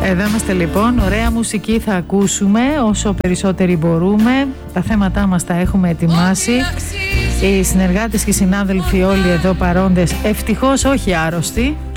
Εδώ είμαστε λοιπόν, ωραία μουσική θα ακούσουμε όσο περισσότεροι μπορούμε. Τα θέματά μας τα έχουμε ετοιμάσει. Οι συνεργάτες και οι συνάδελφοι όλοι εδώ παρόντες, ευτυχώς όχι άρρωστοι.